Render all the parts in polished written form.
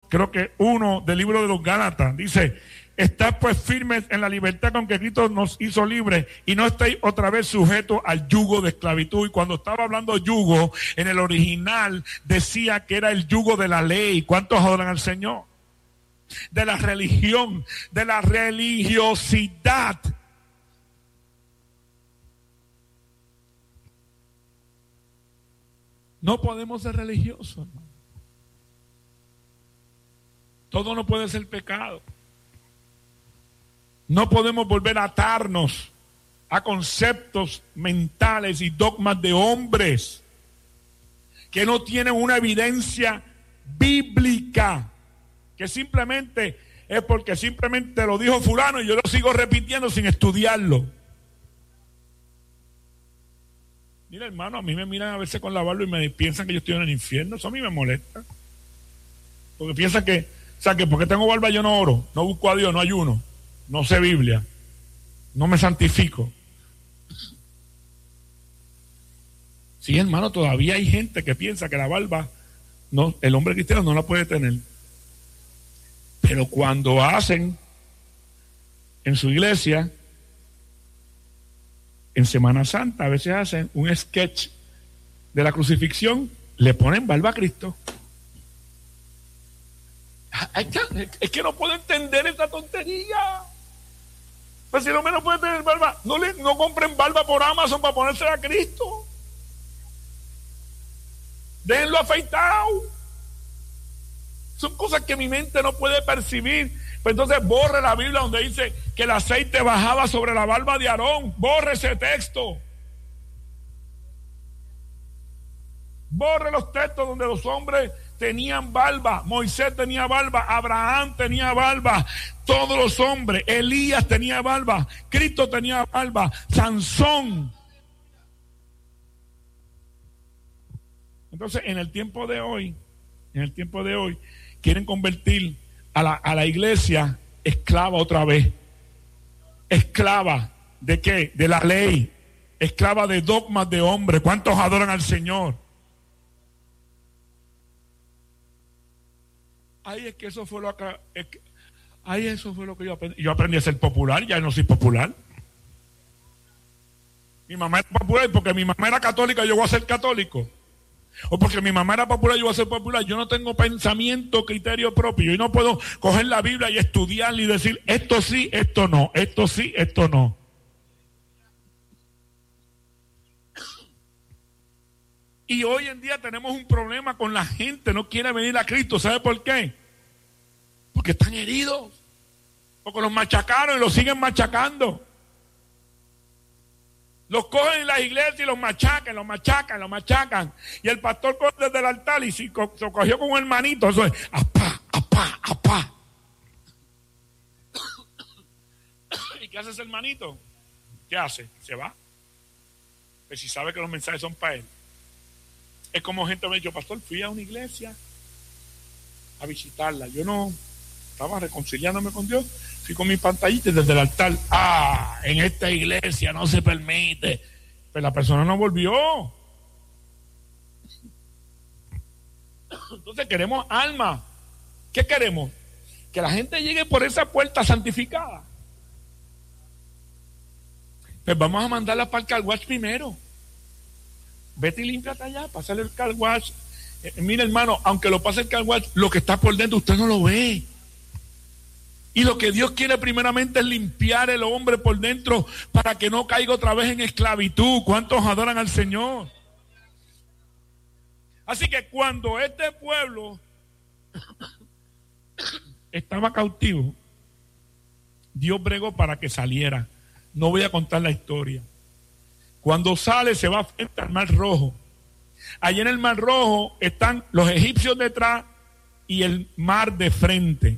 creo que 1 del libro de los Gálatas, dice: estad pues firmes en la libertad con que Cristo nos hizo libres y no estéis otra vez sujetos al yugo de esclavitud. Y cuando estaba hablando yugo, en el original decía que era el yugo de la ley. ¿Cuántos adoran al Señor? De la religión, de la religiosidad. No podemos ser religiosos, hermano. Todo no puede ser pecado. No podemos volver a atarnos a conceptos mentales y dogmas de hombres que no tienen una evidencia bíblica, que simplemente es porque simplemente lo dijo fulano y yo lo sigo repitiendo sin estudiarlo. Mira, hermano, a mí me miran a veces con la barba y me piensan que yo estoy en el infierno. Eso a mí me molesta. Porque piensan que, o sea, que porque tengo barba yo no oro, no busco a Dios, no ayuno, no sé Biblia, no me santifico. Sí, hermano, todavía hay gente que piensa que la barba, no, el hombre cristiano no la puede tener. Pero cuando hacen en su iglesia, en Semana Santa, a veces hacen un sketch de la crucifixión, le ponen barba a Cristo. Es que no puedo entender esta tontería. Pues si no me puede tener barba, no compren barba por Amazon para ponérsela a Cristo. Déjenlo afeitado. Son cosas que mi mente no puede percibir. Pues entonces borre la Biblia donde dice que el aceite bajaba sobre la barba de Aarón. Borre ese texto. Borre los textos donde los hombres tenían barba. Moisés tenía barba, Abraham tenía barba, todos los hombres. Elías tenía barba, Cristo tenía barba, Sansón. Entonces en el tiempo de hoy quieren convertir a la iglesia esclava otra vez. Esclava ¿de qué? De la ley. Esclava de dogmas de hombres. ¿Cuántos adoran al Señor? Ay, es que eso fue lo que yo aprendí. Yo aprendí a ser popular, ya no soy popular. Mi mamá era popular porque mi mamá era católica, yo voy a ser católico. O porque mi mamá era popular, yo voy a ser popular. Yo no tengo pensamiento, criterio propio. Yo no puedo coger la Biblia y estudiarla y decir esto sí, esto no, esto sí, esto no. Y hoy en día tenemos un problema con la gente, no quiere venir a Cristo. ¿Sabe por qué? Porque están heridos. Porque los machacaron y los siguen machacando. Los cogen en las iglesias y los machacan. Y el pastor coge desde el altar y se cogió con un hermanito. Eso es, apá. ¿Y qué hace ese hermanito? ¿Qué hace? Se va. Pues si sabe que los mensajes son para él. Es como gente me ha dicho, pastor, fui a una iglesia a visitarla. Yo no estaba reconciliándome con Dios. Fui con mi pantallita desde el altar. En esta iglesia no se permite. Pero la persona no volvió. Entonces queremos alma. ¿Qué queremos? Que la gente llegue por esa puerta santificada. Pues vamos a mandarla para el car wash primero. Vete y límpiate allá, pásale el car wash. Mira, hermano, aunque lo pase el car wash, lo que está por dentro usted no lo ve. Y lo que Dios quiere primeramente es limpiar el hombre por dentro para que no caiga otra vez en esclavitud. ¿Cuántos adoran al Señor? Así que cuando este pueblo estaba cautivo, Dios bregó para que saliera. No voy a contar la historia. Cuando sale se va frente al Mar Rojo. Allí en el Mar Rojo están los egipcios detrás y el mar de frente.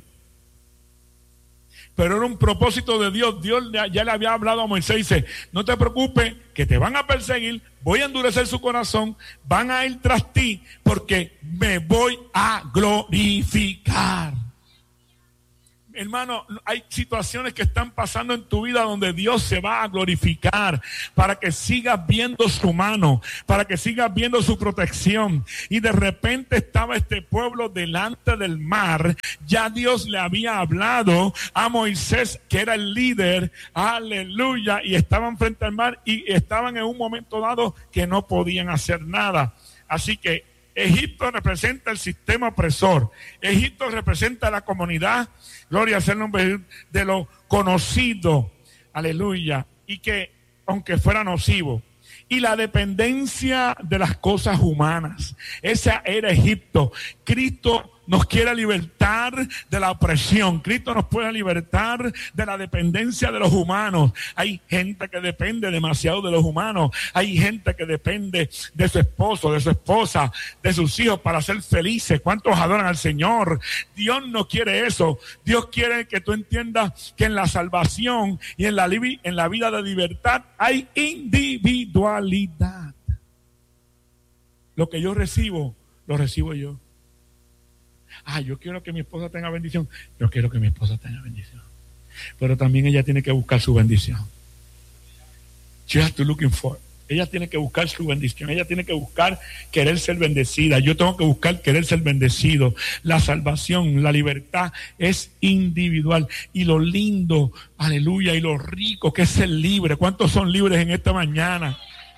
Pero era un propósito de Dios. Dios ya le había hablado a Moisés y dice, no te preocupes, que te van a perseguir, voy a endurecer su corazón, van a ir tras ti, porque me voy a glorificar. Hermano, hay situaciones que están pasando en tu vida donde Dios se va a glorificar para que sigas viendo su mano, para que sigas viendo su protección. Y de repente estaba este pueblo delante del mar. Ya Dios le había hablado a Moisés, que era el líder, aleluya, y estaban frente al mar y estaban en un momento dado que no podían hacer nada. Así que Egipto representa el sistema opresor. Egipto representa la comunidad, gloria sea el nombre de lo conocido, aleluya, y que aunque fuera nocivo. Y la dependencia de las cosas humanas. Esa era Egipto. Cristo nos quiere libertar de la opresión. Cristo nos puede libertar de la dependencia de los humanos. Hay gente que depende demasiado de los humanos. Hay gente que depende de su esposo, de su esposa, de sus hijos para ser felices. ¿Cuántos adoran al Señor? Dios no quiere eso. Dios quiere que tú entiendas que en la salvación y en la vida de libertad hay individualidad. Lo que yo recibo, lo recibo yo. Yo quiero que mi esposa tenga bendición. Yo quiero que mi esposa tenga bendición. Pero también ella tiene que buscar su bendición. She has to looking for. Ella tiene que buscar su bendición. Ella tiene que buscar querer ser bendecida. Yo tengo que buscar querer ser bendecido. La salvación, la libertad es individual. Y lo lindo, aleluya, y lo rico que es ser libre. ¿Cuántos son libres en esta mañana?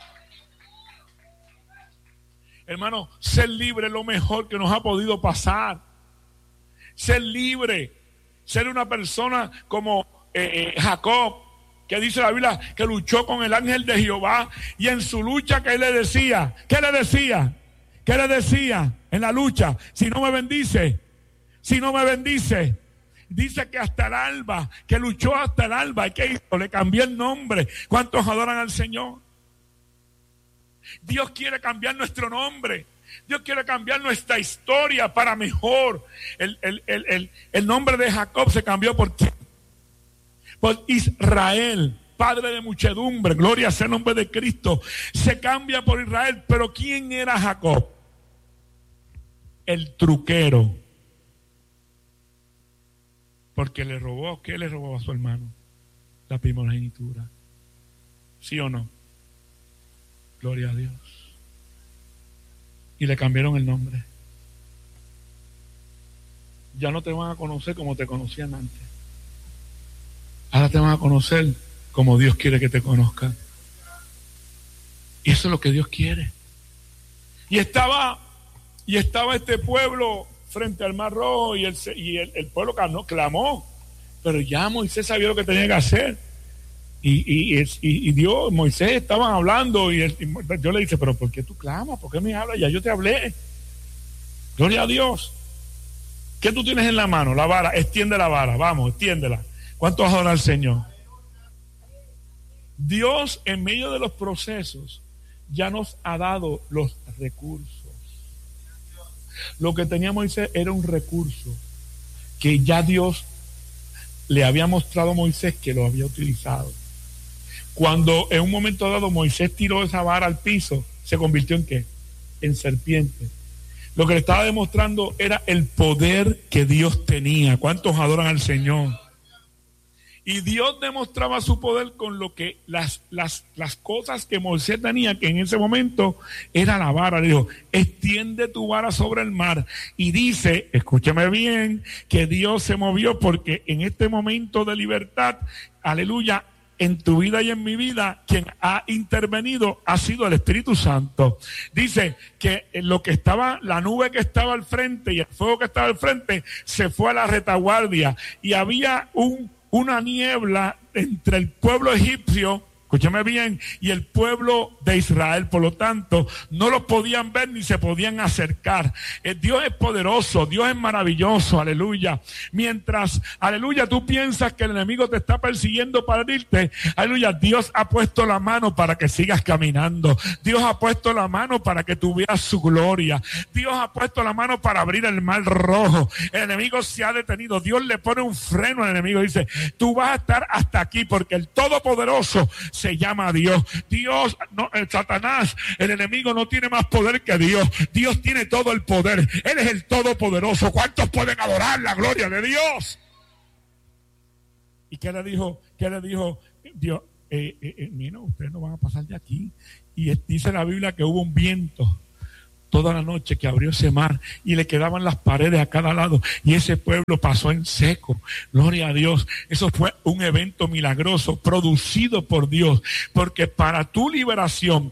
Hermano, ser libre es lo mejor que nos ha podido pasar. Ser libre, ser una persona como Jacob, que dice la Biblia que luchó con el ángel de Jehová, y en su lucha, ¿qué le decía? ¿Qué le decía? ¿Qué le decía en la lucha? Si no me bendice, dice que hasta el alba, que luchó hasta el alba. ¿Y qué hizo? Le cambió el nombre. ¿Cuántos adoran al Señor? Dios quiere cambiar nuestro nombre. Dios quiere cambiar nuestra historia para mejor. El nombre de Jacob se cambió por ¿quién? Por Israel, padre de muchedumbre. Gloria sea el nombre de Cristo. Se cambia por Israel. Pero ¿quién era Jacob? El truquero. Porque le robó. ¿Qué le robó a su hermano? La primogenitura. ¿Sí o no? Gloria a Dios. Y le cambiaron el nombre. Ya no te van a conocer como te conocían antes. Ahora te van a conocer como Dios quiere que te conozcan. Y eso es lo que Dios quiere. Y estaba este pueblo frente al Mar Rojo, y el pueblo clamó. Pero ya Moisés sabía lo que tenía que hacer. Y Dios, Moisés, estaban hablando, y Dios le dice, pero ¿por qué tú clamas? ¿Por qué me hablas? Ya yo te hablé. Gloria a Dios. ¿Qué tú tienes en la mano? La vara. Extiende la vara. Vamos, extiéndela. ¿Cuántos adoran al Señor? Dios, en medio de los procesos, ya nos ha dado los recursos. Lo que tenía Moisés era un recurso que ya Dios le había mostrado a Moisés que lo había utilizado. Cuando en un momento dado Moisés tiró esa vara al piso, ¿se convirtió en qué? En serpiente. Lo que le estaba demostrando era el poder que Dios tenía. ¿Cuántos adoran al Señor? Y Dios demostraba su poder con lo que las cosas que Moisés tenía, que en ese momento era la vara. Le dijo, extiende tu vara sobre el mar. Y dice, escúchame bien, que Dios se movió, porque en este momento de libertad, aleluya, en tu vida y en mi vida, quien ha intervenido ha sido el Espíritu Santo. Dice que lo que estaba, la nube que estaba al frente y el fuego que estaba al frente, se fue a la retaguardia, y había una niebla entre el pueblo egipcio, escúchame bien, y el pueblo de Israel. Por lo tanto, no los podían ver ni se podían acercar. Dios es poderoso, Dios es maravilloso, aleluya. Mientras, aleluya, tú piensas que el enemigo te está persiguiendo para herirte, aleluya, Dios ha puesto la mano para que sigas caminando. Dios ha puesto la mano para que tú veas su gloria. Dios ha puesto la mano para abrir el mar rojo. El enemigo se ha detenido. Dios le pone un freno al enemigo. Dice, tú vas a estar hasta aquí, porque el Todopoderoso se llama Dios. Dios, no, Satanás, el enemigo no tiene más poder que Dios. Dios tiene todo el poder. Él es el Todopoderoso. ¿Cuántos pueden adorar la gloria de Dios? ¿Y qué le dijo? Dios, mira, ustedes no van a pasar de aquí. Y dice la Biblia que hubo un viento toda la noche que abrió ese mar y le quedaban las paredes a cada lado y ese pueblo pasó en seco. Gloria a Dios. Eso fue un evento milagroso producido por Dios, porque para tu liberación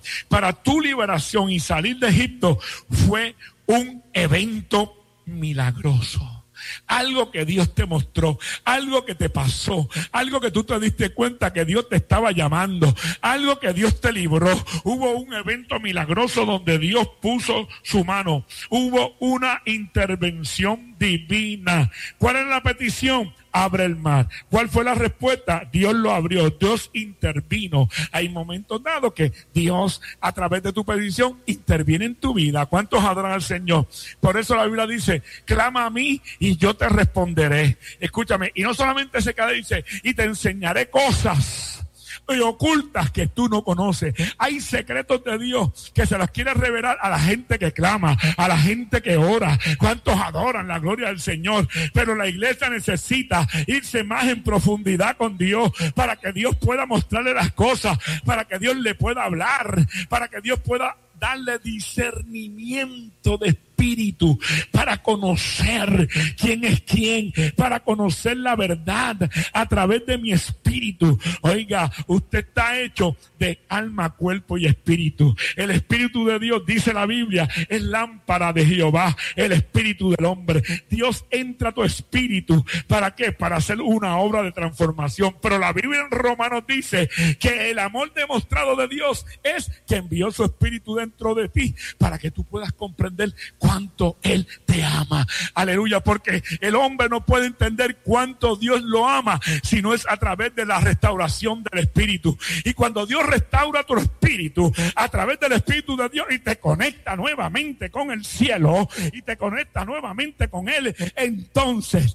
y salir de Egipto fue un evento milagroso. Algo que Dios te mostró, algo que te pasó, algo que tú te diste cuenta que Dios te estaba llamando, algo que Dios te libró. Hubo un evento milagroso donde Dios puso su mano. Hubo una intervención divina. ¿Cuál era la petición? Abre el mar. ¿Cuál fue la respuesta? Dios lo abrió, Dios intervino. Hay momentos dados que Dios, a través de tu petición, interviene en tu vida. ¿Cuántos adoran al Señor? Por eso la Biblia dice, clama a mí y yo te responderé. Escúchame, y no solamente se queda, dice, y te enseñaré cosas ocultas que tú no conoces. Hay secretos de Dios que se los quiere revelar a la gente que clama, a la gente que ora. ¿Cuántos adoran la gloria del Señor? Pero la iglesia necesita irse más en profundidad con Dios para que Dios pueda mostrarle las cosas, para que Dios le pueda hablar, para que Dios pueda darle discernimiento de espíritu para conocer quién es quién, para conocer la verdad a través de mi espíritu. Oiga, usted está hecho de alma, cuerpo y espíritu. El espíritu de Dios, dice la Biblia, es lámpara de Jehová, el espíritu del hombre. Dios entra a tu espíritu. ¿Para qué? Para hacer una obra de transformación. Pero la Biblia en Romanos dice que el amor demostrado de Dios es que envió su espíritu dentro de ti para que tú puedas comprender cuánto Él te ama. Aleluya, porque el hombre no puede entender cuánto Dios lo ama si no es a través de la restauración del espíritu. Y cuando Dios restaura tu espíritu a través del espíritu de Dios y te conecta nuevamente con el cielo y te conecta nuevamente con Él, entonces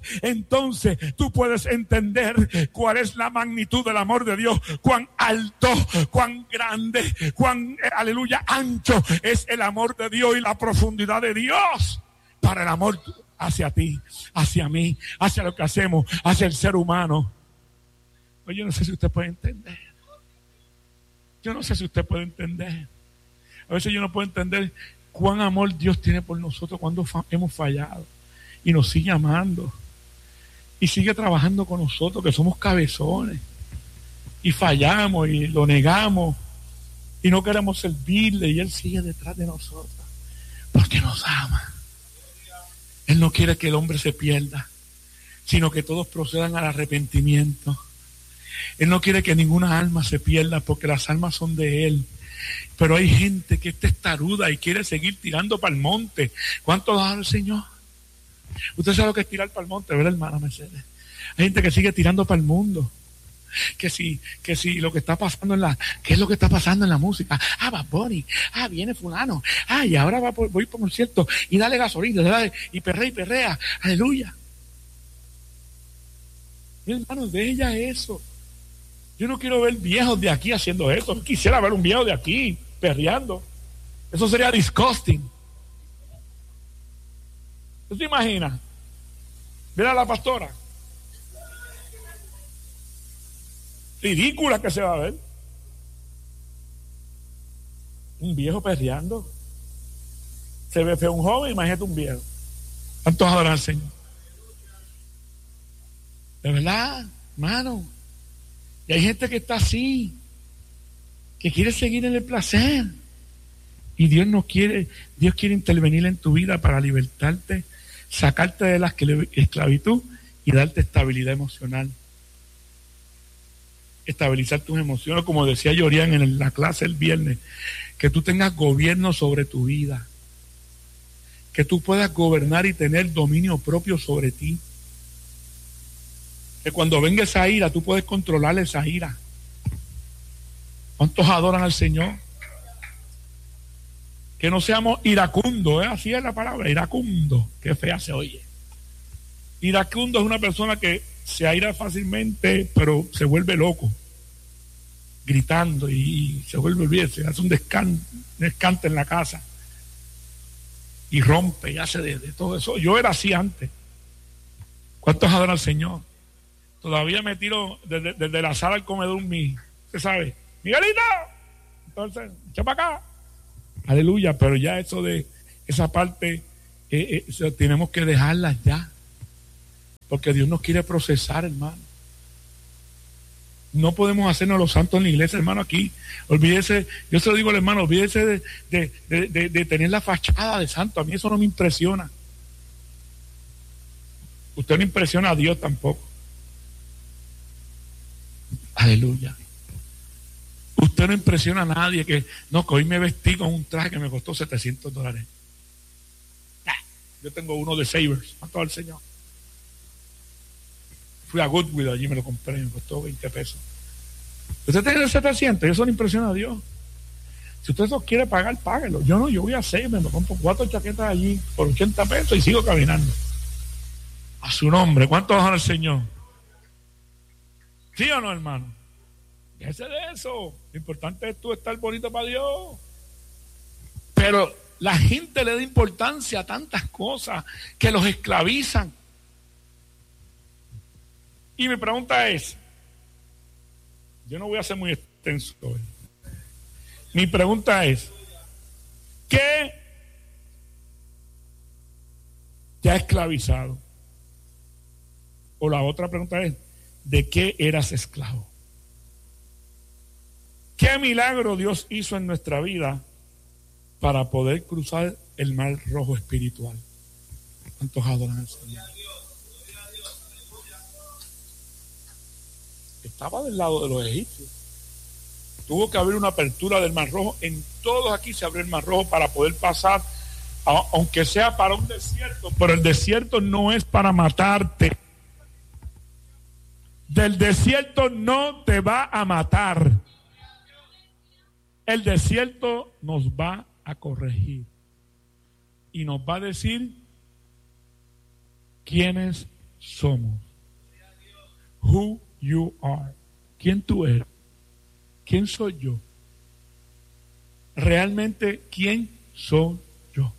tú puedes entender cuál es la magnitud del amor de Dios, cuán alto, cuán grande, cuán, aleluya, ancho es el amor de Dios y la profundidad de Dios para el amor hacia ti, hacia mí, hacia lo que hacemos, hacia el ser humano. Yo no sé si usted puede entender. Yo no sé si usted puede entender. A veces yo no puedo entender cuán amor Dios tiene por nosotros cuando hemos fallado y nos sigue amando y sigue trabajando con nosotros, que somos cabezones y fallamos y lo negamos y no queremos servirle y Él sigue detrás de nosotros porque nos ama. Él no quiere que el hombre se pierda, sino que todos procedan al arrepentimiento. Él no quiere que ninguna alma se pierda porque las almas son de Él. Pero hay gente que es testaruda y quiere seguir tirando para el monte. ¿Cuánto da el Señor? Usted sabe lo que es tirar para el monte, ¿verdad, hermana Mercedes? Hay gente que sigue tirando para el mundo. Que si lo que está pasando ¿qué es lo que está pasando en la música? Bad Bunny, viene fulano, y ahora voy por un concierto y dale gasolina, y perrea, aleluya. Mi hermano, de ella eso. Yo no quiero ver viejos de aquí haciendo eso. No quisiera ver un viejo de aquí perreando. Eso sería disgusting. ¿Tú te imaginas? Mira a la pastora. Ridícula que se va a ver. Un viejo perreando. Se ve feo un joven, imagínate un viejo. ¿Cuántos adoran al Señor? De verdad, hermano. Y hay gente que está así, que quiere seguir en el placer. Y Dios quiere intervenir en tu vida para libertarte, sacarte de la esclavitud y darte estabilidad emocional. Estabilizar tus emociones, como decía Yorian en la clase el viernes, que tú tengas gobierno sobre tu vida, que tú puedas gobernar y tener dominio propio sobre ti, que cuando venga esa ira tú puedes controlar esa ira. ¿Cuántos adoran al Señor? Que no seamos iracundos, así es la palabra, iracundo, qué fea se oye. Iracundo es una persona que se aira fácilmente, pero se vuelve loco, gritando y se vuelve bien, se hace un descante en la casa y rompe y hace de todo eso. Yo era así antes. ¿Cuántos adoran al Señor? todavía me tiro desde la sala al comedor ¿usted sabe? ¡Miguelito! Entonces, echa para acá. Aleluya, pero ya eso de esa parte tenemos que dejarla ya. Porque Dios nos quiere procesar, hermano. No podemos hacernos los santos en la iglesia, hermano, aquí. Olvídese, yo se lo digo al hermano, olvídese de tener la fachada de santo. A mí eso no me impresiona. Usted no impresiona a Dios tampoco. Aleluya. Usted no impresiona a nadie que hoy me vestí con un traje que me costó $700. Yo tengo uno de Savers, mató al Señor. Fui a Goodwill, allí me lo compré, me costó $20. Usted tiene el 700 y eso no impresiona a Dios. Si usted eso quiere pagar, páguelo. Yo voy a Savers, me compro 4 chaquetas allí por $80 y sigo caminando. A su nombre, ¿cuánto bajan al Señor? ¿Sí o no, hermano? Déjese de eso. Lo importante es tú estar bonito para Dios. Pero la gente le da importancia a tantas cosas que los esclavizan. Y mi pregunta es, yo no voy a ser muy extenso hoy. Mi pregunta es, ¿qué te ha esclavizado? O la otra pregunta es, ¿de qué eras esclavo? ¿Qué milagro Dios hizo en nuestra vida para poder cruzar el mar rojo espiritual? ¿Cuántos adoran al Señor? Estaba del lado de los egipcios. Tuvo que haber una apertura del mar rojo. En todos aquí se abrió el mar rojo para poder pasar, aunque sea para un desierto, pero el desierto no es para matarte. Del desierto no te va a matar. El desierto nos va a corregir y nos va a decir quiénes somos. Who you are. ¿Quién tú eres? ¿Quién soy yo? Realmente, ¿quién soy yo?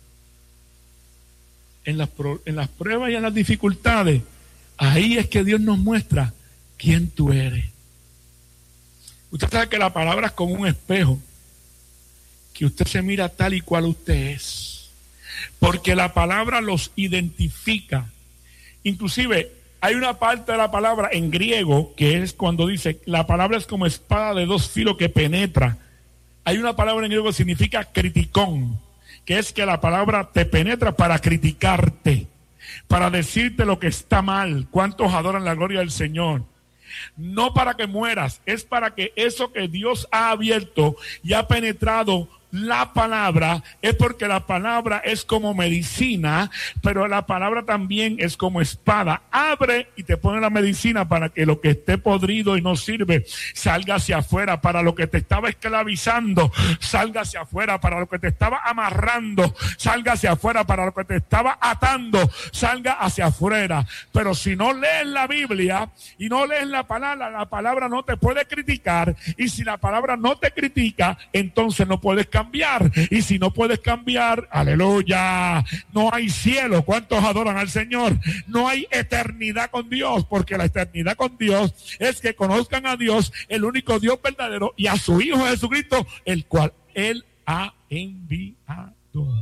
En las pruebas y en las dificultades, ahí es que Dios nos muestra quién tú eres. Usted sabe que la palabra es como un espejo, que usted se mira tal y cual usted es, porque la palabra los identifica. Inclusive hay una parte de la palabra en griego que es cuando dice la palabra es como espada de 2 filos que penetra. Hay una palabra en griego que significa criticón, que es que la palabra te penetra para criticarte, para decirte lo que está mal. ¿Cuántos adoran la gloria del Señor? No para que mueras, es para que eso que Dios ha abierto y ha penetrado la palabra, es porque la palabra es como medicina, pero la palabra también es como espada. Abre y te pone la medicina para que lo que esté podrido y no sirve salga hacia afuera, para lo que te estaba esclavizando salga hacia afuera, para lo que te estaba amarrando salga hacia afuera, para lo que te estaba atando salga hacia afuera. Pero si no lees la Biblia y no lees la palabra no te puede criticar, y si la palabra no te critica, entonces no puedes cambiar. Y si no puedes cambiar, aleluya, no hay cielo. ¿Cuántos adoran al Señor? No hay eternidad con Dios, porque la eternidad con Dios es que conozcan a Dios, el único Dios verdadero, y a su Hijo Jesucristo, el cual Él ha enviado.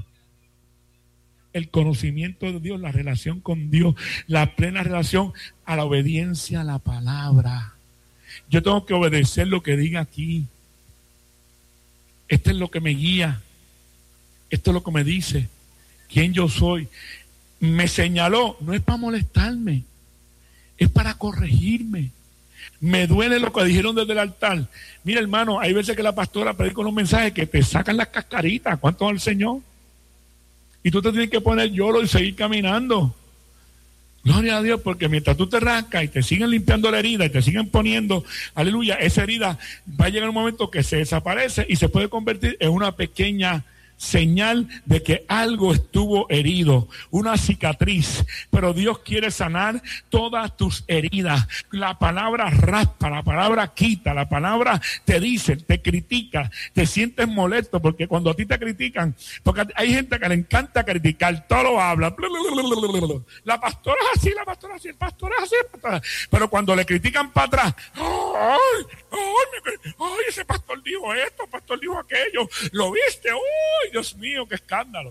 El conocimiento de Dios, la relación con Dios, la plena relación a la obediencia a la palabra. Yo tengo que obedecer lo que diga aquí. Esto es lo que me guía. Esto es lo que me dice quién yo soy. Me señaló, no es para molestarme, es para corregirme. Me duele lo que dijeron desde el altar. Mira, hermano, hay veces que la pastora predica unos mensajes que te sacan las cascaritas. ¿Cuánto al Señor? Y tú te tienes que poner lloro y seguir caminando. Gloria a Dios, porque mientras tú te rascas y te siguen limpiando la herida y te siguen poniendo, aleluya, esa herida va a llegar un momento que se desaparece y se puede convertir en una pequeña señal de que algo estuvo herido, una cicatriz, pero Dios quiere sanar todas tus heridas. La palabra raspa, la palabra quita, la palabra te dice, te critica, te sientes molesto, porque cuando a ti te critican, porque hay gente que le encanta criticar, todo lo habla, la pastora es así, la pastora es así, el pastor es así, pero cuando le critican para atrás, ay, ese pastor dijo esto, el pastor dijo aquello, ¿lo viste? ¡Uy, Dios mío, qué escándalo!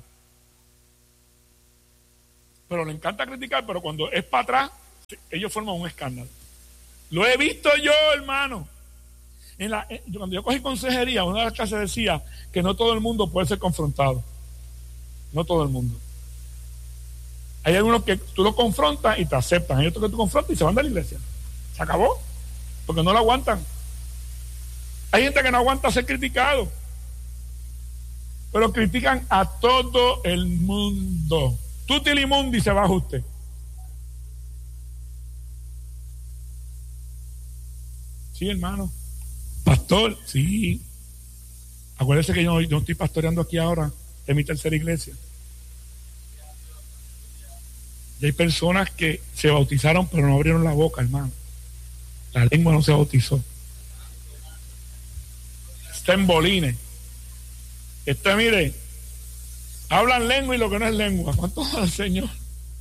Pero le encanta criticar, pero cuando es para atrás, ellos forman un escándalo. Lo he visto yo, hermano. Cuando yo cogí consejería, una de las clases decía que no todo el mundo puede ser confrontado. No todo el mundo. Hay algunos que tú los confrontas y te aceptan. Hay otros que tú confrontas y se van de la iglesia. Se acabó. Porque no lo aguantan. Hay gente que no aguanta ser criticado. Pero critican a todo el mundo. Tutilimundi se baja usted. Sí, hermano. Pastor, sí. Acuérdese que yo no estoy pastoreando aquí ahora en mi tercera iglesia. Y hay personas que se bautizaron pero no abrieron la boca, hermano. La lengua no se bautizó. Está en bolines. Mire, hablan lengua y lo que no es lengua. ¿Cuánto da el Señor?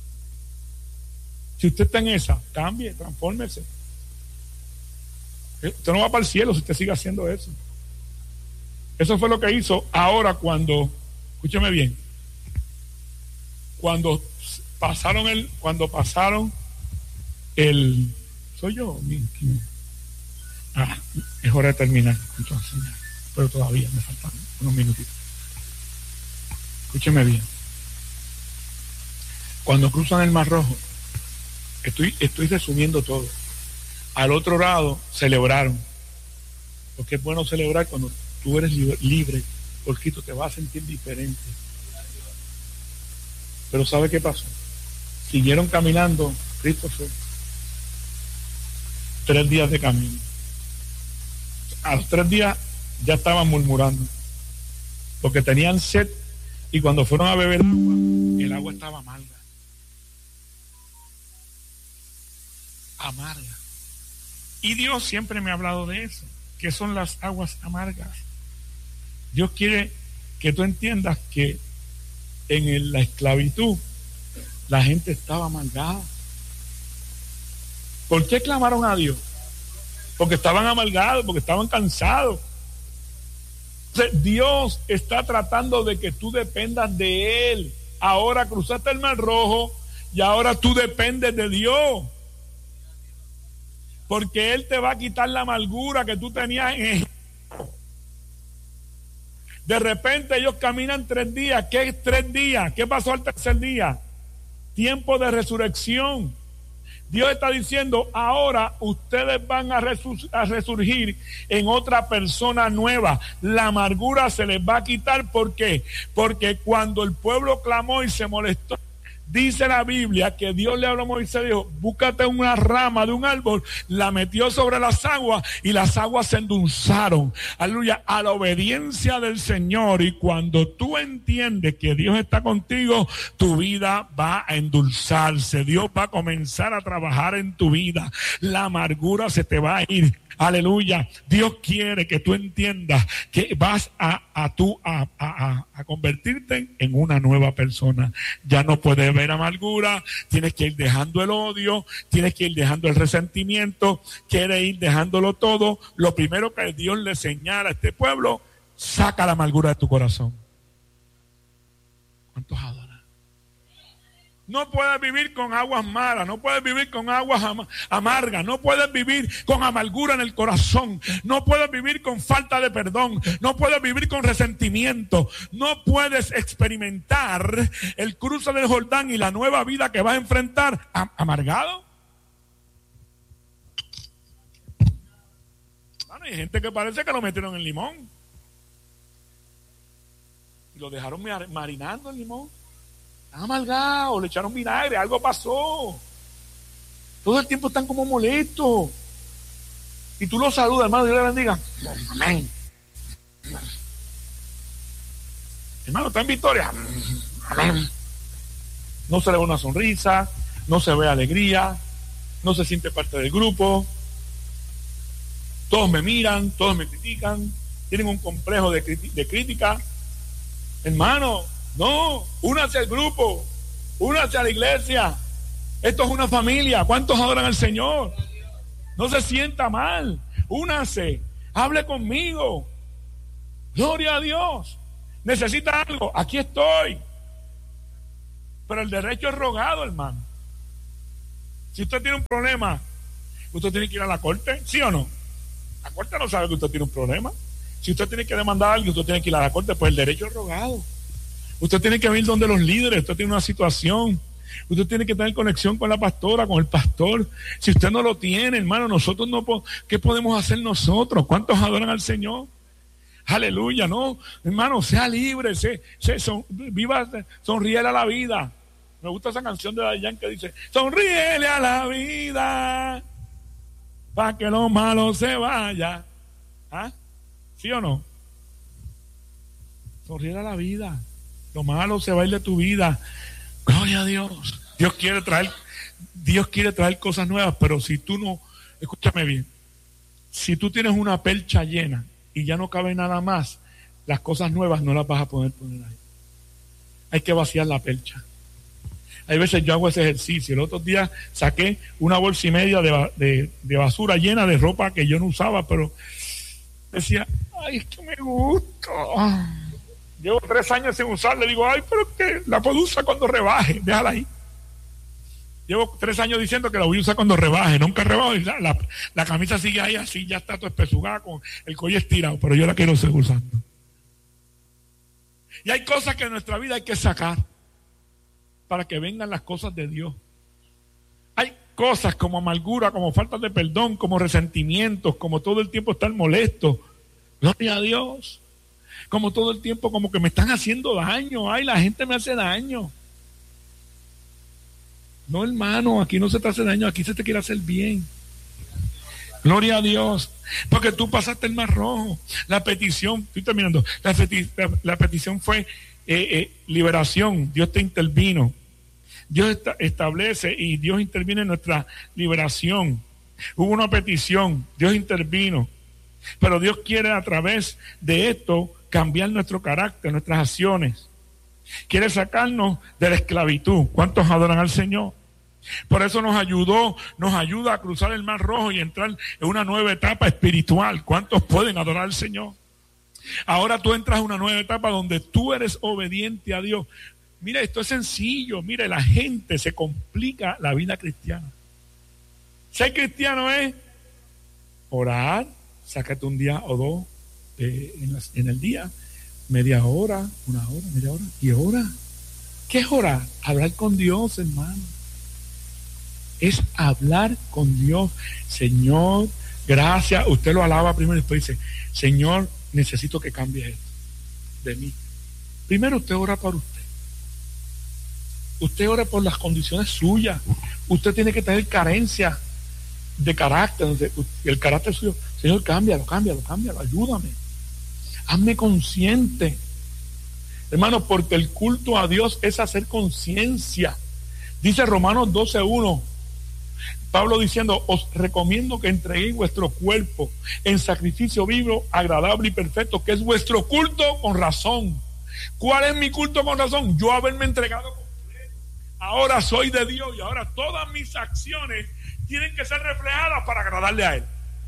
Si usted está en esa, cambie, transfórmese. Usted no va para el cielo si usted sigue haciendo eso. Eso fue lo que hizo ahora cuando, escúcheme bien, cuando pasaron el soy yo, es hora de terminar entonces, pero todavía me faltan unos minutitos. Escúcheme bien. Cuando cruzan el Mar Rojo, estoy resumiendo todo. Al otro lado celebraron, porque es bueno celebrar cuando tú eres libre, porque tú te vas a sentir diferente. Pero ¿sabe qué pasó? Siguieron caminando, Cristo fue 3 días de camino. A los 3 días ya estaban murmurando, porque tenían sed, y cuando fueron a beber agua, el agua estaba amarga. Amarga. Y Dios siempre me ha hablado de eso, que son las aguas amargas. Dios quiere que tú entiendas que en la esclavitud la gente estaba amargada. ¿Por qué clamaron a Dios? Porque estaban amargados, porque estaban cansados. Entonces, Dios está tratando de que tú dependas de Él. Ahora cruzaste el Mar Rojo y ahora tú dependes de Dios. Porque Él te va a quitar la amargura que tú tenías en Egipto. De repente ellos caminan 3 días. ¿Qué es 3 días? ¿Qué pasó al tercer día? Tiempo de resurrección. Dios está diciendo, ahora ustedes van a resurgir en otra persona nueva. La amargura se les va a quitar. ¿Por qué? Porque cuando el pueblo clamó y se molestó, dice la Biblia que Dios le habló a Moisés y dijo, búscate una rama de un árbol, la metió sobre las aguas y las aguas se endulzaron. Aleluya, a la obediencia del Señor. Y cuando tú entiendes que Dios está contigo, tu vida va a endulzarse. Dios va a comenzar a trabajar en tu vida. La amargura se te va a ir. Aleluya. Dios quiere que tú entiendas que vas a convertirte en una nueva persona. Ya no puedes ver amargura, tienes que ir dejando el odio, tienes que ir dejando el resentimiento, quieres ir dejándolo todo. Lo primero que Dios le señala a este pueblo, saca la amargura de tu corazón. ¿Cuántos adoran? No puedes vivir con aguas malas, no puedes vivir con aguas amargas, no puedes vivir con amargura en el corazón, no puedes vivir con falta de perdón, no puedes vivir con resentimiento, no puedes experimentar el cruce del Jordán y la nueva vida que vas a enfrentar amargado. Bueno, hay gente que parece que lo metieron en limón y lo dejaron marinando en limón. Están amargados, le echaron vinagre, algo pasó. Todo el tiempo están como molestos. Y tú los saludas, hermano, Dios le bendiga. Amén. Hermano, está en victoria. Amén. No se le ve una sonrisa, no se ve alegría, no se siente parte del grupo. Todos me miran, todos me critican, tienen un complejo de crítica. Hermano, no, únase al grupo, únase a la iglesia. Esto es una familia. ¿Cuántos adoran al Señor? No se sienta mal, únase, hable conmigo. Gloria a Dios. ¿Necesita algo? Aquí estoy. Pero el derecho es rogado, hermano. Si usted tiene un problema, usted tiene que ir a la corte, ¿sí o no? La corte no sabe que usted tiene un problema. Si usted tiene que demandar algo, usted tiene que ir a la corte, pues el derecho es rogado. Usted tiene que ir donde los líderes, usted tiene una situación. Usted tiene que tener conexión con la pastora, con el pastor. Si usted no lo tiene, hermano, nosotros no, ¿qué podemos hacer nosotros? ¿Cuántos adoran al Señor? Aleluya, no, hermano, sea libre, viva, sonríele a la vida. Me gusta esa canción de Dayan que dice: sonríele a la vida para que lo malo se vaya. ¿Ah? ¿Sí o no? Sonríele a la vida, lo malo se va a ir de tu vida. Gloria a Dios. Dios quiere traer cosas nuevas, pero si tú no, escúchame bien, si tú tienes una percha llena y ya no cabe nada más, las cosas nuevas no las vas a poder poner ahí. Hay que vaciar la percha. Hay veces yo hago ese ejercicio. El otro día saqué una bolsa y media de basura llena de ropa que yo no usaba, pero decía: ay, es que me gusta. Llevo 3 años sin usarla. Le digo: ay, pero que la puedo usar cuando rebaje, déjala ahí. Llevo 3 años diciendo que la voy a usar cuando rebaje, nunca rebajo, y la camisa sigue ahí así, ya está todo espesugada, con el cuello estirado, pero yo la quiero seguir usando. Y hay cosas que en nuestra vida hay que sacar para que vengan las cosas de Dios. Hay cosas como amargura, como falta de perdón, como resentimientos, como todo el tiempo estar molesto. Gloria a Dios. Como todo el tiempo como que me están haciendo daño. Ay, la gente me hace daño. No, hermano, aquí no se te hace daño, aquí se te quiere hacer bien. Gloria a Dios. Porque tú pasaste el Mar Rojo. La petición, estoy terminando, la petición fue liberación. Dios te intervino. Dios establece y Dios interviene en nuestra liberación. Hubo una petición, Dios intervino. Pero Dios quiere a través de esto cambiar nuestro carácter, nuestras acciones. Quiere sacarnos de la esclavitud. ¿Cuántos adoran al Señor? Por eso nos ayuda a cruzar el Mar Rojo y entrar en una nueva etapa espiritual. ¿Cuántos pueden adorar al Señor? Ahora tú entras a una nueva etapa donde tú eres obediente a Dios. Mira, esto es sencillo. Mire, la gente se complica la vida cristiana. Ser cristiano es orar, sácate un día o dos en el día, media hora, una hora, media hora, y ora. ¿Qué es orar? Hablar con Dios, hermano. Es hablar con Dios. Señor, gracias. Usted lo alaba primero y después dice: Señor, necesito que cambie esto de mí. Primero usted ora por usted. Usted ora por las condiciones suyas. Usted tiene que tener carencia de carácter. El carácter suyo, Señor, cámbialo, ayúdame. Hazme consciente. Hermano, porque el culto a Dios es hacer conciencia. Dice Romanos 12:1. Pablo diciendo: os recomiendo que entreguéis vuestro cuerpo en sacrificio vivo, agradable y perfecto, que es vuestro culto con razón. ¿Cuál es mi culto con razón? Yo haberme entregado completo. Ahora soy de Dios y ahora todas mis acciones tienen que ser reflejadas para agradarle a Él.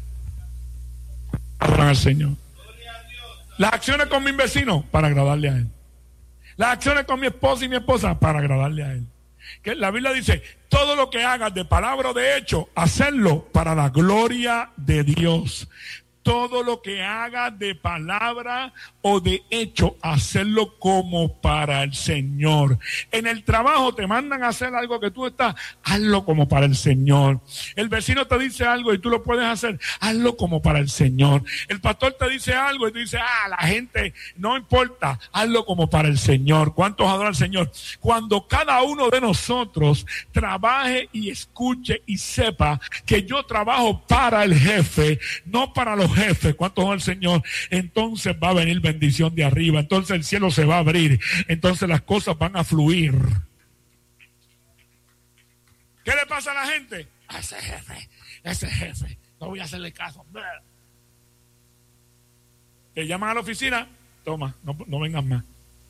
Adoran al Señor. Las acciones con mi vecino para agradarle a Él. Las acciones con mi esposa y mi esposa para agradarle a Él. Que la Biblia dice: todo lo que hagas de palabra o de hecho, hacerlo para la gloria de Dios. Todo lo que hagas de palabra o de hecho, hacerlo como para el Señor. En el trabajo te mandan a hacer algo que tú estás, hazlo como para el Señor. El vecino te dice algo y tú lo puedes hacer, hazlo como para el Señor. El pastor te dice algo y tú dices: la gente, no importa, hazlo como para el Señor. ¿Cuántos adoran al Señor? Cuando cada uno de nosotros trabaje y escuche y sepa que yo trabajo para el jefe, no para los los jefes, ¿cuántos son el Señor? Entonces va a venir bendición de arriba, entonces el cielo se va a abrir, entonces las cosas van a fluir. ¿Qué le pasa a la gente? A ese jefe, no voy a hacerle caso. Te llaman a la oficina, toma, no vengas más.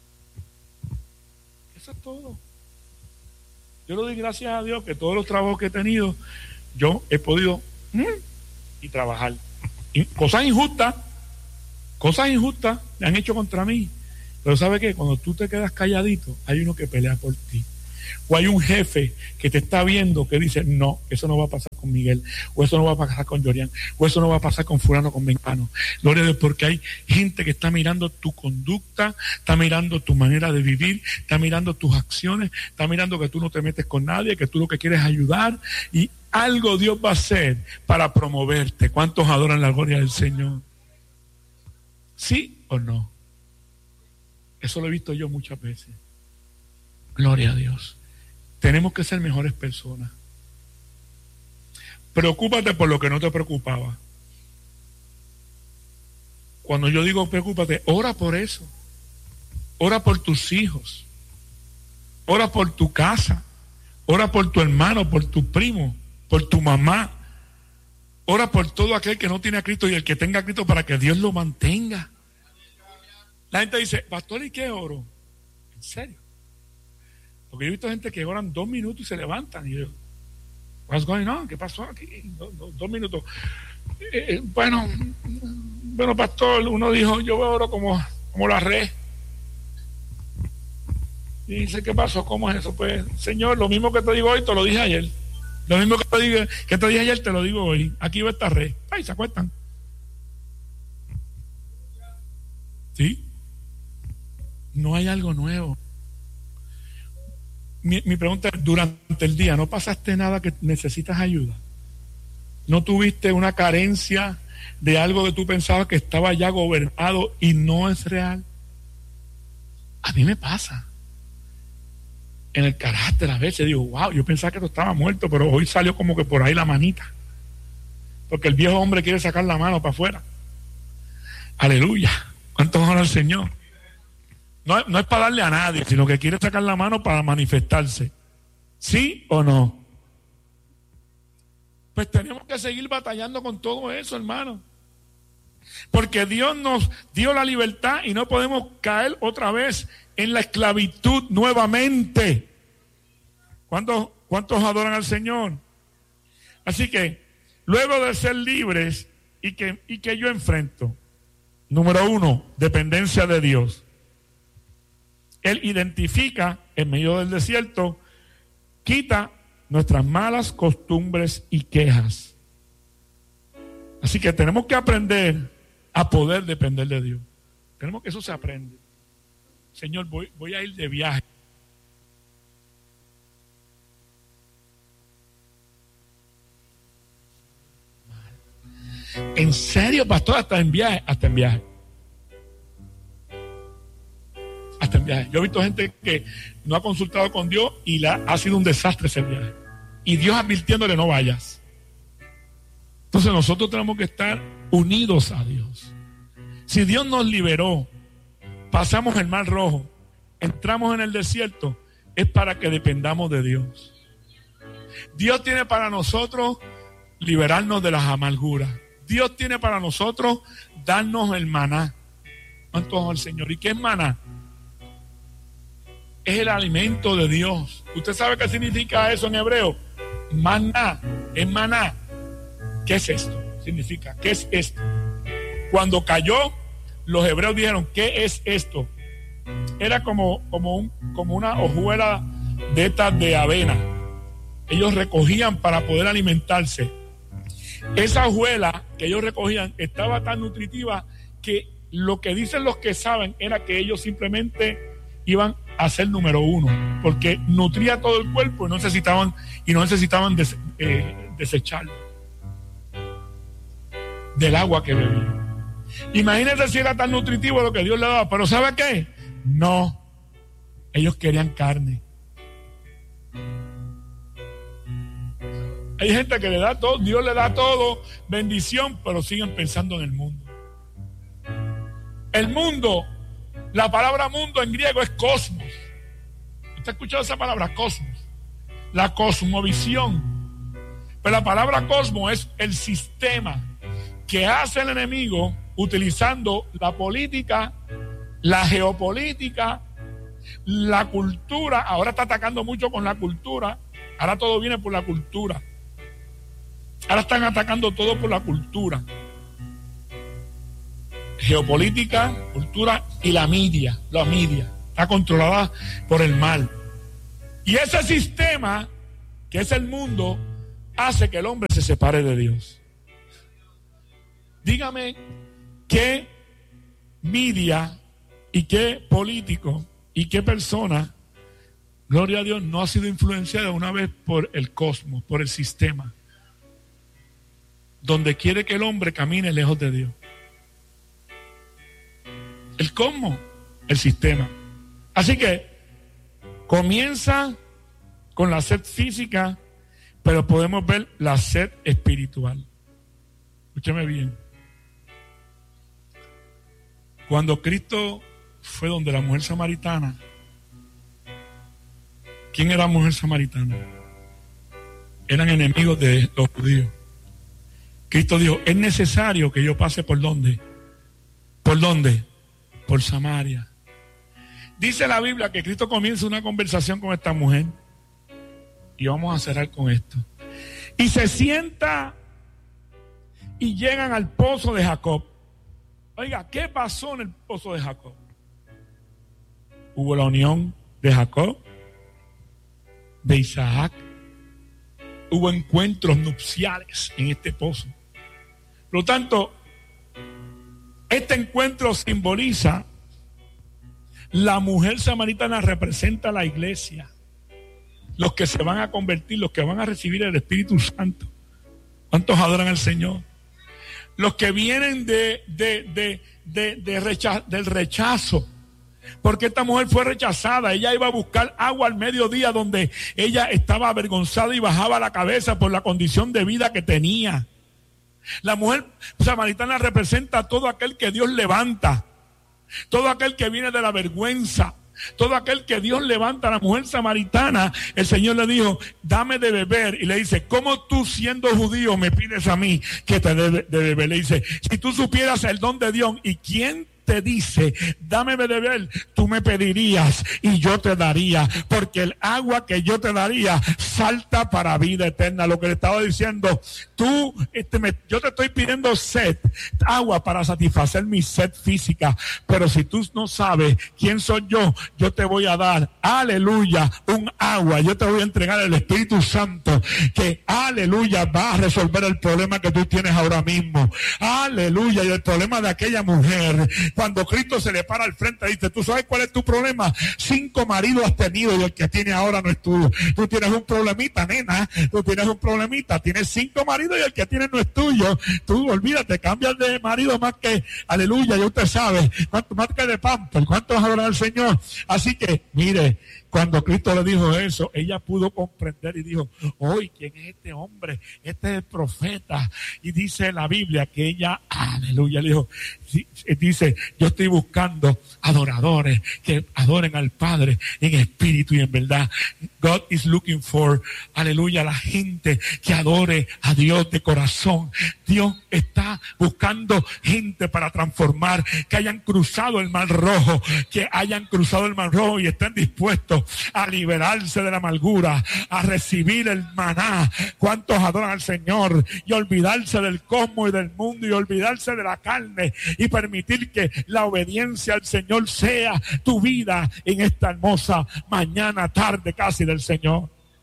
Eso es todo. Yo le doy gracias a Dios que todos los trabajos que he tenido, yo he podido y trabajar. Y cosas injustas me han hecho contra mí. Pero ¿sabe qué? Cuando tú te quedas calladito, hay uno que pelea por ti. O hay un jefe que te está viendo que dice, no, eso no va a pasar con Miguel, o eso no va a pasar con Yorian, o eso no va a pasar con fulano, con mengano. Gloria a Dios, porque hay gente que está mirando tu conducta, está mirando tu manera de vivir, está mirando tus acciones, está mirando que tú no te metes con nadie, que tú lo que quieres es ayudar, y algo Dios va a hacer para promoverte. ¿Cuántos adoran la gloria del Señor? ¿Sí o no? Eso lo he visto yo muchas veces. Gloria a Dios. Tenemos que ser mejores personas. Preocúpate por lo que no te preocupaba. Cuando yo digo preocúpate, ora por eso. Ora por tus hijos. Ora por tu casa. Ora por tu hermano, por tu primo, por tu mamá. Ora por todo aquel que no tiene a Cristo y el que tenga a Cristo para que Dios lo mantenga. La gente dice, pastor, ¿y qué oro? ¿En serio? Porque yo he visto gente que oran 2 minutos y se levantan. Y yo, what's going on? ¿Qué pasó aquí? 2 minutos. Bueno, pastor, uno dijo, yo oro como la red. Y dice, ¿qué pasó? ¿Cómo es eso? Pues, Señor, lo mismo que te digo hoy, te lo dije ayer. Lo mismo que te dije ayer, te lo digo hoy. Aquí va esta red. Ay, se acuestan. ¿Sí? No hay algo nuevo. Mi pregunta es, durante el día, ¿no pasaste nada que necesitas ayuda? ¿No tuviste una carencia de algo que tú pensabas que estaba ya gobernado y no es real? A mí me pasa. En el carácter a veces digo, wow, yo pensaba que esto estaba muerto, pero hoy salió como que por ahí la manita. Porque el viejo hombre quiere sacar la mano para afuera. Aleluya. ¿Cuántos honra al Señor? No es para darle a nadie, sino que quiere sacar la mano para manifestarse. ¿Sí o no? Pues tenemos que seguir batallando con todo eso, hermano. Porque Dios nos dio la libertad y no podemos caer otra vez en la esclavitud nuevamente. ¿Cuántos adoran al Señor? Así que, luego de ser libres, ¿y que yo enfrento? Número 1, dependencia de Dios. Él identifica en medio del desierto, quita nuestras malas costumbres y quejas. Así que tenemos que aprender a poder depender de Dios. Tenemos que eso se aprende. Señor, voy a ir de viaje. ¿En serio, pastor? Hasta en viaje. Yo he visto gente que no ha consultado con Dios y ha sido un desastre ese viaje. Y Dios advirtiéndole, no vayas. Entonces nosotros tenemos que estar unidos a Dios. Si Dios nos liberó, pasamos el Mar Rojo, entramos en el desierto, es para que dependamos de Dios. Dios tiene para nosotros liberarnos de las amarguras. Dios tiene para nosotros darnos el maná. ¿Cuánto es el Señor? ¿Y qué es maná? Es el alimento de Dios. ¿Usted sabe qué significa eso en hebreo? Maná, es maná. ¿Qué es esto? Significa, ¿qué es esto? Cuando cayó, los hebreos dijeron, ¿qué es esto? Era como una hojuela de estas de avena. Ellos recogían para poder alimentarse. Esa hojuela que ellos recogían estaba tan nutritiva que lo que dicen los que saben era que ellos simplemente iban a ser número 1, porque nutría todo el cuerpo y no necesitaban desecharlo del agua que bebían. Imagínense si era tan nutritivo lo que Dios le daba, pero ¿sabe qué? No, ellos querían carne. Hay gente que le da todo, Dios le da todo, bendición, pero siguen pensando en el mundo. El mundo, la palabra mundo en griego es cosmos. ¿Usted ha escuchado esa palabra, cosmos? La cosmovisión. Pero la palabra cosmos es el sistema que hace el enemigo utilizando la política, la geopolítica, la cultura. Ahora está atacando mucho con la cultura. Ahora todo viene por la cultura. Ahora están atacando todo por la cultura. Geopolítica, cultura y la media. La media está controlada por el mal. Y ese sistema, que es el mundo, hace que el hombre se separe de Dios. Dígame qué media y qué político y qué persona, gloria a Dios, no ha sido influenciada una vez por el cosmos, por el sistema, donde quiere que el hombre camine lejos de Dios. El cosmos, el sistema. Así que comienza con la sed física, pero podemos ver la sed espiritual. Escúchame bien. Cuando Cristo fue donde la mujer samaritana, ¿quién era la mujer samaritana? Eran enemigos de los judíos. Cristo dijo, es necesario que yo pase por ¿dónde? ¿Por dónde? Por Samaria. Dice la Biblia que Cristo comienza una conversación con esta mujer. Y vamos a cerrar con esto. Y se sienta y llegan al pozo de Jacob. Oiga, ¿qué pasó en el pozo de Jacob? Hubo la unión de Jacob, de Isaac. Hubo encuentros nupciales en este pozo. Por lo tanto, este encuentro simboliza, la mujer samaritana representa a la iglesia, los que se van a convertir, los que van a recibir el Espíritu Santo. ¿Cuántos adoran al Señor? Los que vienen del rechazo, porque esta mujer fue rechazada. Ella iba a buscar agua al mediodía, donde ella estaba avergonzada y bajaba la cabeza por la condición de vida que tenía. La mujer samaritana representa a todo aquel que Dios levanta, todo aquel que viene de la vergüenza, todo aquel que Dios levanta. A la mujer samaritana, el Señor le dijo, dame de beber, y le dice, ¿cómo tú siendo judío me pides a mí que te dé de beber? Le dice, si tú supieras el don de Dios y quién te dice, dame de beber, tú me pedirías y yo te daría, porque el agua que yo te daría salta para vida eterna. Lo que le estaba diciendo, yo te estoy pidiendo agua para satisfacer mi sed física, pero si tú no sabes quién soy yo te voy a dar, aleluya, un agua. Yo te voy a entregar el Espíritu Santo, que aleluya va a resolver el problema que tú tienes ahora mismo, aleluya. Y el problema de aquella mujer, cuando Cristo se le para al frente, dice, ¿tú sabes cuál es tu problema? 5 maridos has tenido y el que tienes ahora no es tuyo. Tú tienes un problemita, nena, tú tienes un problemita, tienes 5 maridos y el que tienes no es tuyo. Tú olvídate, cambias de marido más que, aleluya, ya usted sabe, cuánto más que de pamper, cuánto vas a adorar al Señor. Así que, mire, cuando Cristo le dijo eso, ella pudo comprender y dijo, hoy, ¿quién es este hombre? Este es el profeta. Y dice la Biblia que ella, aleluya, le dijo, dice, yo estoy buscando adoradores que adoren al Padre en espíritu y en verdad. God is looking for, aleluya, la gente que adore a Dios de corazón. Dios está buscando gente para transformar, que hayan cruzado el Mar Rojo, y estén dispuestos a liberarse de la amargura, a recibir el maná. ¿Cuántos adoran al Señor? Y olvidarse del cosmos y del mundo, y olvidarse de la carne, y permitir que la obediencia al Señor sea tu vida en esta hermosa mañana, tarde casi del Señor.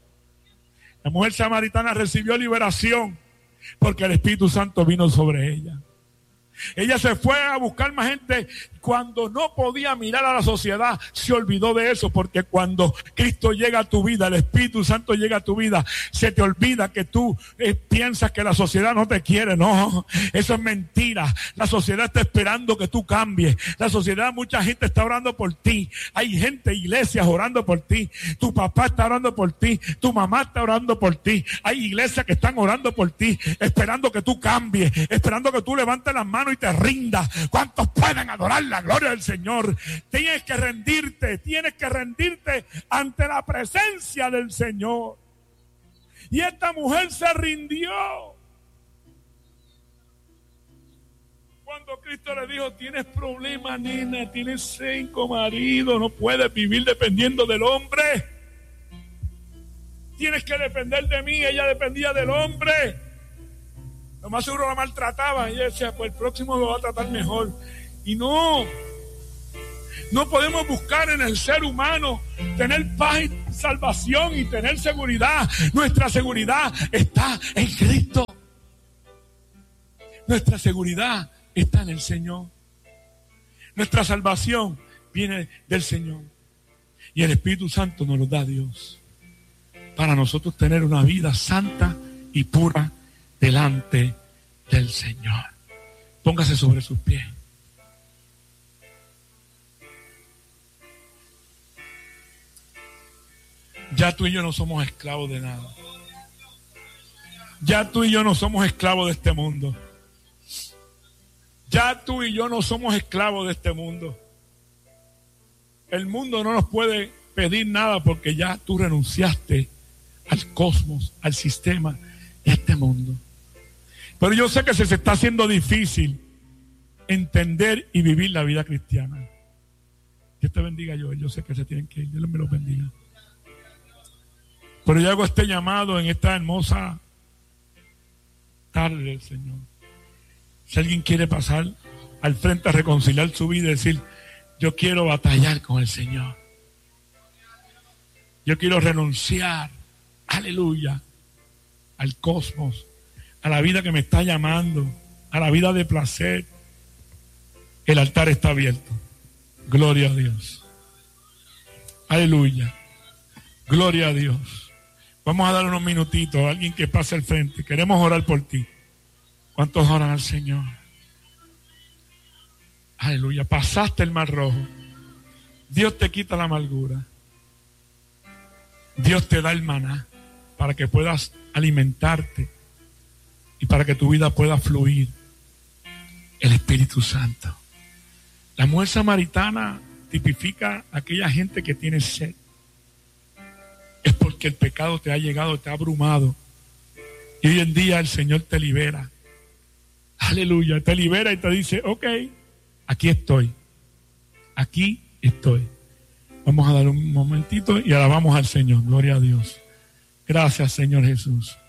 La mujer samaritana recibió liberación porque el Espíritu Santo vino sobre ella. Ella se fue a buscar más gente. cuando no podía mirar a la sociedad, se olvidó de eso, porque cuando Cristo llega a tu vida, el Espíritu Santo llega a tu vida, se te olvida que tú piensas que la sociedad no te quiere. No, eso es mentira. La sociedad está esperando que tú cambies. La sociedad, mucha gente está orando por ti. Hay gente, iglesias orando por ti. Tu papá está orando por ti. Tu mamá está orando por ti. Hay iglesias que están orando por ti, esperando que tú cambies, esperando que tú levantes las manos y te rindas. ¿Cuántos pueden adorar la gloria del Señor? Tienes que rendirte ante la presencia del Señor. Y esta mujer se rindió. Cuando Cristo le dijo: tienes problemas, nena, tienes 5 maridos, no puedes vivir dependiendo del hombre. Tienes que depender de mí. Ella dependía del hombre. Lo más seguro la maltrataba. Y ella decía: pues el próximo lo va a tratar mejor. Y no podemos buscar en el ser humano tener paz y salvación y tener seguridad. Nuestra seguridad está en Cristo. Nuestra seguridad está en el Señor. Nuestra salvación viene del Señor. Y el Espíritu Santo nos lo da Dios, para nosotros tener una vida santa y pura delante del Señor. Póngase sobre sus pies. Ya tú y yo no somos esclavos de nada. Ya tú y yo no somos esclavos de este mundo. Ya tú y yo no somos esclavos de este mundo. El mundo no nos puede pedir nada, porque ya tú renunciaste al cosmos, al sistema de este mundo. Pero yo sé que se está haciendo difícil entender y vivir la vida cristiana. Dios te bendiga, Joel. Yo sé que se tienen que ir. Dios me los bendiga. Pero yo hago este llamado en esta hermosa tarde del Señor. Si alguien quiere pasar al frente a reconciliar su vida y decir: yo quiero batallar con el Señor. Yo quiero renunciar, aleluya, al cosmos, a la vida que me está llamando, a la vida de placer. El altar está abierto. Gloria a Dios. Aleluya. Gloria a Dios. Vamos a dar unos minutitos a alguien que pase al frente. Queremos orar por ti. ¿Cuántos oran al Señor? Aleluya. Pasaste el mar rojo. Dios te quita la amargura. Dios te da el maná para que puedas alimentarte y para que tu vida pueda fluir el Espíritu Santo. La mujer samaritana tipifica a aquella gente que tiene sed. Es porque el pecado te ha llegado, te ha abrumado. Y hoy en día el Señor te libera. Aleluya, te libera y te dice: ok, aquí estoy. Aquí estoy. Vamos a dar un momentito y alabamos al Señor. Gloria a Dios. Gracias, Señor Jesús.